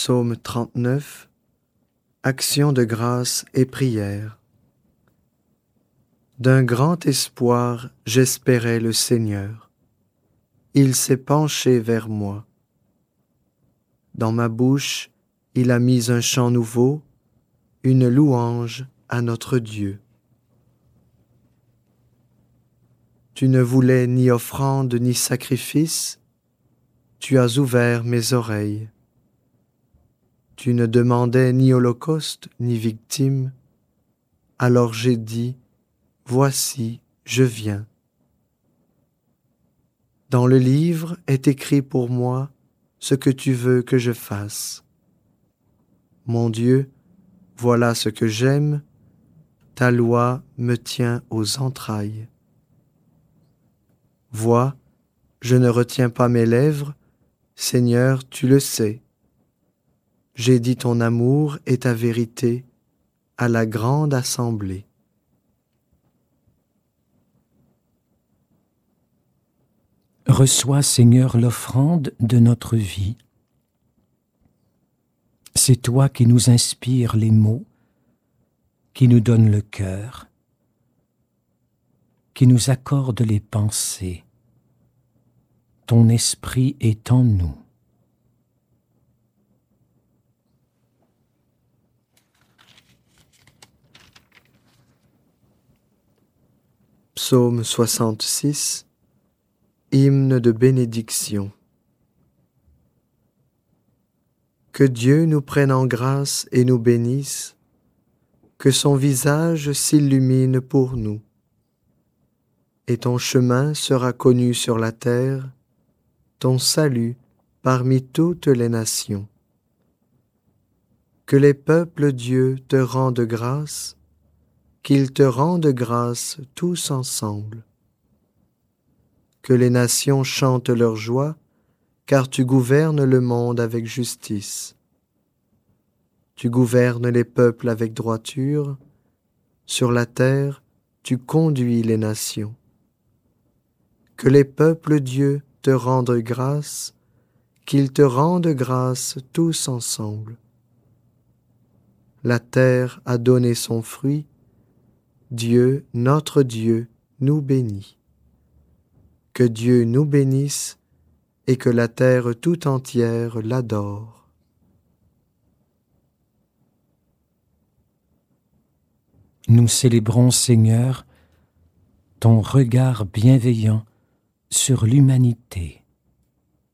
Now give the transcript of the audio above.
Psaume 39, Action de grâce et prière. D'un grand espoir, j'espérais le Seigneur. Il s'est penché vers moi. Dans ma bouche, il a mis un chant nouveau, une louange à notre Dieu. Tu ne voulais ni offrande ni sacrifice, tu as ouvert mes oreilles. Tu ne demandais ni holocauste ni victime, alors j'ai dit, voici, je viens. Dans le livre est écrit pour moi ce que tu veux que je fasse. Mon Dieu, voilà ce que j'aime, ta loi me tient aux entrailles. Vois, je ne retiens pas mes lèvres, Seigneur, tu le sais. J'ai dit ton amour et ta vérité à la grande assemblée. Reçois, Seigneur, l'offrande de notre vie. C'est toi qui nous inspires les mots, qui nous donnes le cœur, qui nous accorde les pensées. Ton esprit est en nous. Psaume 66, Hymne de bénédiction. Que Dieu nous prenne en grâce et nous bénisse, que son visage s'illumine pour nous. Et ton chemin sera connu sur la terre, ton salut parmi toutes les nations. Que les peuples, Dieu, te rendent grâce, qu'ils te rendent grâce tous ensemble. Que les nations chantent leur joie, car tu gouvernes le monde avec justice. Tu gouvernes les peuples avec droiture, sur la terre tu conduis les nations. Que les peuples, Dieu, te rendent grâce, qu'ils te rendent grâce tous ensemble. La terre a donné son fruit, Dieu, notre Dieu, nous bénit. Que Dieu nous bénisse et que la terre tout entière l'adore. Nous célébrons, Seigneur, ton regard bienveillant sur l'humanité.